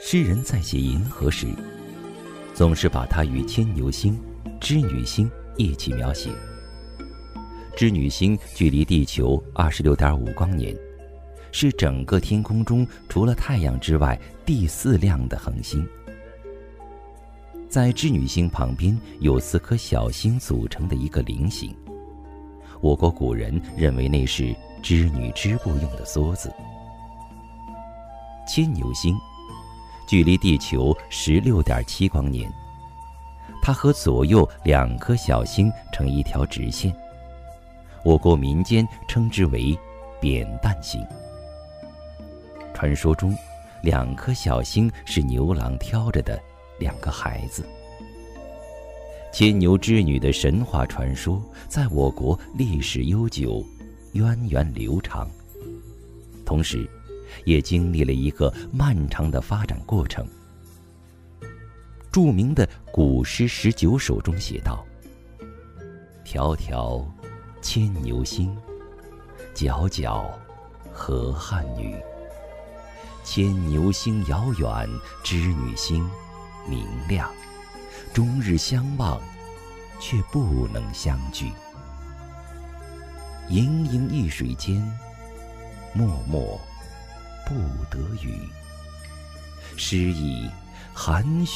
诗人在写银河时，总是把它与牵牛星、织女星一起描写。织女星距离地球26.5光年，是整个天空中除了太阳之外第4亮的恒星。在织女星旁边有4颗小星组成的一个菱形，我国古人认为那是织女织布用的梭子。牵牛星距离地球16.7光年，它和左右2颗小星成一条直线，我国民间称之为扁担星。传说中2颗小星是牛郎挑着的2个孩子。牵牛织女的神话传说在我国历史悠久，源远流长，同时也经历了一个漫长的发展过程。著名的古诗19首中写道：迢迢牵牛星，皎皎河汉女。牵牛星遥远，织女星明亮，终日相望，却不能相聚。盈盈一水间，脉脉不得语。诗意含蓄